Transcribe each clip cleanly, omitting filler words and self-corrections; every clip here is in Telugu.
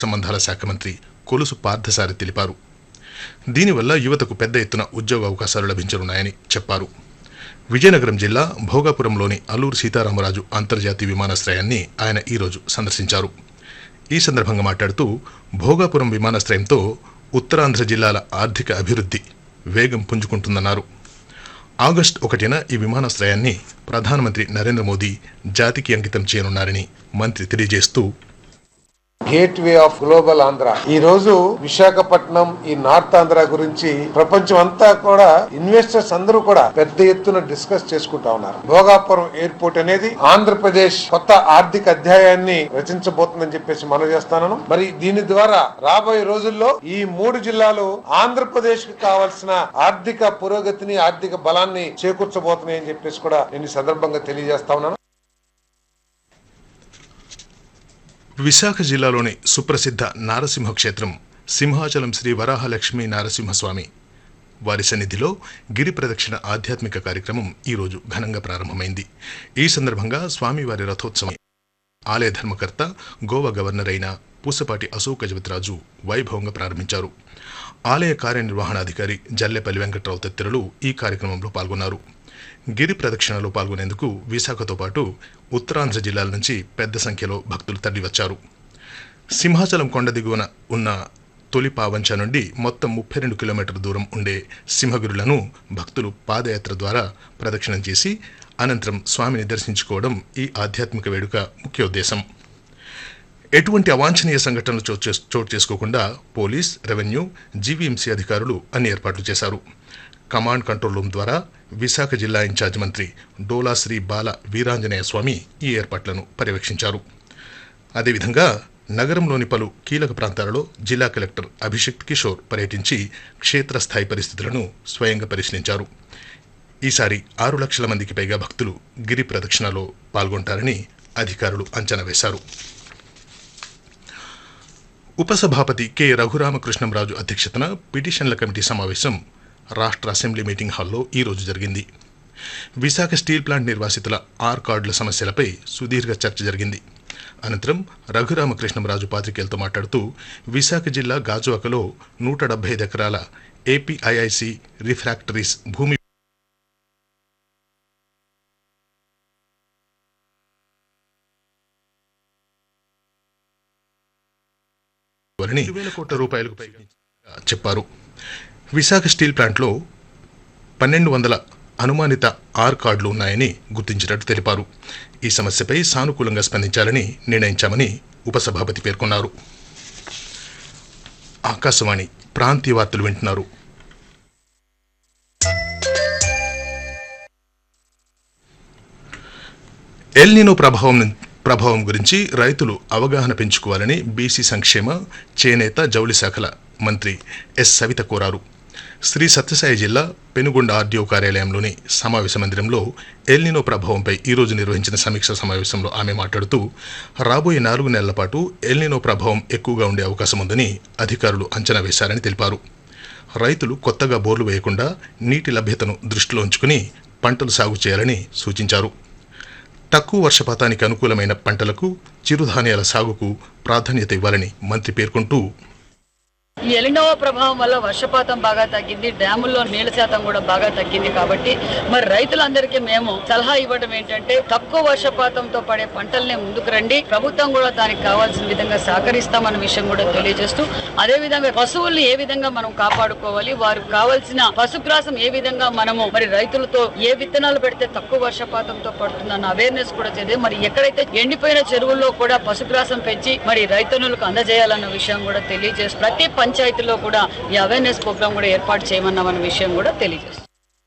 సంబంధాల శాఖ మంత్రి కొలుసు పార్థసారథి తెలిపారు. దీనివల్ల యువతకు పెద్ద ఎత్తున ఉద్యోగ అవకాశాలు లభించనున్నాయని చెప్పారు. విజయనగరం జిల్లా భోగాపురంలోని అల్లూరు సీతారామరాజు అంతర్జాతీయ విమానాశ్రయాన్ని ఆయన ఈరోజు సందర్శించారు. ఈ సందర్భంగా మాట్లాడుతూ భోగాపురం విమానాశ్రయంతో ఉత్తరాంధ్ర జిల్లాల ఆర్థిక అభివృద్ధి వేగం పుంజుకుంటుందన్నారు. ఆగస్టు 1న ఈ విమానాశ్రయాన్ని ప్రధానమంత్రి నరేంద్ర మోదీ జాతికి అంకితం చేయనున్నారని మంత్రి తెలియజేస్తూ, గేట్వే ఆఫ్ గ్లోబల్ ఆంధ్ర ఈ రోజు విశాఖపట్నం ఈ నార్త్ ఆంధ్ర గురించి ప్రపంచం అంతా కూడా ఇన్వెస్టర్స్ అందరూ కూడా పెద్ద ఎత్తున డిస్కస్ చేసుకుంటా ఉన్నారు. భోగాపురం ఎయిర్పోర్ట్ అనేది ఆంధ్రప్రదేశ్ కొత్త ఆర్థిక అధ్యాయాన్ని రచించబోతుందని చెప్పేసి మనం చేస్తాను. మరి దీని ద్వారా రాబోయే రోజుల్లో ఈ 3 జిల్లాలు ఆంధ్రప్రదేశ్ కు కావాల్సిన ఆర్థిక పురోగతిని ఆర్థిక బలాన్ని చేకూర్చబోతున్నాయని చెప్పేసి కూడా నేను ఈ సందర్భంగా తెలియజేస్తా ఉన్నాను. విశాఖ జిల్లాలోని సుప్రసిద్ధ నారసింహ క్షేత్రం సింహాచలం శ్రీ వరాహలక్ష్మీ నారసింహస్వామి వారి సన్నిధిలో గిరి ప్రదక్షిణ ఆధ్యాత్మిక కార్యక్రమం ఈరోజు ఘనంగా ప్రారంభమైంది. ఈ సందర్భంగా స్వామివారి రథోత్సవం ఆలయ ధర్మకర్త గోవా గవర్నర్ అయిన పూసపాటి అశోక్ గజపతిరాజు వైభవంగా ప్రారంభించారు. ఆలయ కార్యనిర్వహణాధికారి జల్లెపల్లి వెంకట్రావు తదితరులు ఈ కార్యక్రమంలో పాల్గొన్నారు. గిరి ప్రదక్షిణలో పాల్గొనేందుకు విశాఖతో పాటు ఉత్తరాంధ్ర జిల్లాల నుంచి పెద్ద సంఖ్యలో భక్తులు తరలివచ్చారు. సింహాచలం కొండ దిగువన ఉన్న తొలి పావంచ నుండి మొత్తం 32 కిలోమీటర్ల దూరం ఉండే సింహగిరులను భక్తులు పాదయాత్ర ద్వారా ప్రదక్షిణం చేసి అనంతరం స్వామిని దర్శించుకోవడం ఈ ఆధ్యాత్మిక వేడుక ముఖ్య ఉద్దేశం. ఎటువంటి అవాంఛనీయ సంఘటనలు చోటు చేసుకోకుండా పోలీస్, రెవెన్యూ, జీవీఎంసీ అధికారులు అన్ని ఏర్పాట్లు చేశారు. కమాండ్ కంట్రోల్ రూమ్ ద్వారా విశాఖ జిల్లా ఇన్ఛార్జ్ మంత్రి డోలా శ్రీ బాల వీరాంజనేయ స్వామి ఈ ఏర్పాట్లను పర్యవేక్షించారు. అదేవిధంగా నగరంలోని పలు కీలక ప్రాంతాలలో జిల్లా కలెక్టర్ అభిషేక్ కిషోర్ పర్యటించి క్షేత్రస్థాయి పరిస్థితులను స్వయంగా పరిశీలించారు. ఈసారి 6 లక్షల మందికి పైగా భక్తులు గిరి ప్రదక్షిణలో పాల్గొంటారని అధికారులు అంచనా వేశారు. ఉపసభాపతి కె రఘురామకృష్ణంరాజు అధ్యక్షతన పిటిషన్ల కమిటీ సమావేశం రాష్ట్ర అసెంబ్లీ మీటింగ్ హాల్లో ఈరోజు జరిగింది. విశాఖ స్టీల్ ప్లాంట్ నిర్వాసితుల ఆర్ కార్డుల సమస్యలపై సుదీర్ఘ చర్చ జరిగింది. అనంతరం రఘురామకృష్ణంరాజు పాత్రికేయులతో మాట్లాడుతూ విశాఖ జిల్లా గాజువాకలో 175 ఎకరాల ఏపీఐఐసి రిఫ్రాక్టరీస్ భూమి రూపాయలకు పైగా చెప్పారు. విశాఖ స్టీల్ ప్లాంట్లో 1200 అనుమానిత ఆర్ కార్డులు ఉన్నాయని గుర్తించినట్టు తెలిపారు. ఈ సమస్యపై సానుకూలంగా స్పందించాలని నిర్ణయించామని ఉపసభాపతి పేర్కొన్నారు. ఆకాశవాణి ప్రాంతీయ వార్తలు వింటున్నారు. ఎల్ నినో ప్రభావం గురించి రైతులు అవగాహన పెంచుకోవాలని బీసీ సంక్షేమ, చేనేత, జౌళి శాఖల మంత్రి ఎస్ సవిత కోరారు. శ్రీ సత్యసాయి జిల్లా పెనుగొండ ఆర్డీఓ కార్యాలయంలోని సమావేశ మందిరంలో ఎల్ నినో ప్రభావంపై ఈరోజు నిర్వహించిన సమీక్షా సమావేశంలో ఆమె మాట్లాడుతూ రాబోయే 4 నెలల పాటు ఎల్ నినో ప్రభావం ఎక్కువగా ఉండే అవకాశం ఉందని అధికారులు అంచనా వేశారని తెలిపారు. రైతులు కొత్తగా బోర్లు వేయకుండా నీటి లభ్యతను దృష్టిలో ఉంచుకుని పంటలు సాగు చేయాలని సూచించారు. తక్కువ వర్షపాతానికి అనుకూలమైన పంటలకు, చిరుధాన్యాల సాగుకు ప్రాధాన్యత ఇవ్వాలని మంత్రి పేర్కొంటూ, ఈ ఎలినో ప్రభావం వల్ల వర్షపాతం బాగా తగ్గింది, డ్యాముల్లో నీళ్ల శాతం కూడా బాగా తగ్గింది. కాబట్టి మరి రైతులందరికీ మేము సలహా ఇవ్వడం ఏంటంటే తక్కువ వర్షపాతంతో పడే పంటల్ని ముందుకు రండి, ప్రభుత్వం కూడా దానికి కావాల్సిన విధంగా సహకరిస్తామన్న విషయం కూడా తెలియజేస్తూ, అదే విధంగా పశువుల్ని ఏ విధంగా మనం కాపాడుకోవాలి, వారికి కావాల్సిన పశుగ్రాసం ఏ విధంగా మనము మరి రైతులతో ఏ విత్తనాలు పెడితే తక్కువ వర్షపాతంతో పడుతుందన్న అవేర్నెస్ కూడా చేదే, మరి ఎక్కడైతే ఎండిపోయిన చెరువుల్లో కూడా పశుగ్రాసం పెంచి మరి రైతన్నులకు అందజేయాలన్న విషయం కూడా తెలియజేస్తూ ప్రతి పంచాయతీలో కూడా ఈ అవేర్నెస్ ప్రోగ్రామ్ కూడా ఏర్పాటు చేయమన్నామన్న విషయం కూడా తెలియజేస్తుంది.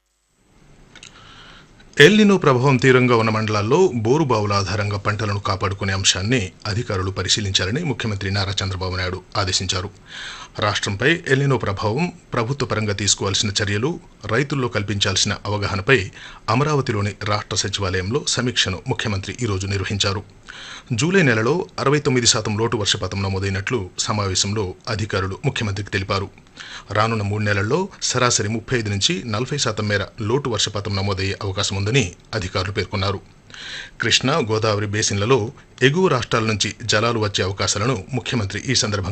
ఎల్ నినో ప్రభావం తీవ్రంగా ఉన్న మండలాల్లో బోరు బావుల ఆధారంగా పంటలను కాపాడుకునే అంశాన్ని అధికారులు పరిశీలించాలని ముఖ్యమంత్రి నారా చంద్రబాబు నాయుడు ఆదేశించారు. రాష్ట్రంపై ఎల్ నినో ప్రభావం, ప్రభుత్వ పరంగా తీసుకోవాల్సిన చర్యలు, రైతుల్లో కల్పించాల్సిన అవగాహనపై అమరావతిలోని రాష్ట్ర సచివాలయంలో సమీక్షను ముఖ్యమంత్రి ఈరోజు నిర్వహించారు. జూలై నెలలో 69% లోటు వర్షపాతం నమోదైనట్లు సమావేశంలో అధికారులు ముఖ్యమంత్రికి తెలిపారు. రానున్న 3 నెలల్లో సరాసరి 35 నుంచి 40% మేర లోటు వర్షపాతం నమోదయ్యే అవకాశం ఉందని అధికారులు పేర్కొన్నారు. కృష్ణా, గోదావరి బేసిన్లలో ఎగువ రాష్ట్రాల నుంచి జలాలు వచ్చే అవకాశాలను ముఖ్యమంత్రి ఈ సందర్భంగా